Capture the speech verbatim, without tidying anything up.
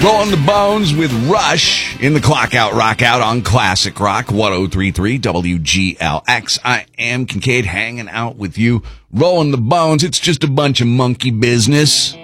Rolling the Bones with Rush in the Clock Out Rock Out on Classic Rock one oh three point three W G L X. I am Kincaid hanging out with you. Rolling the Bones. It's just a bunch of monkey business.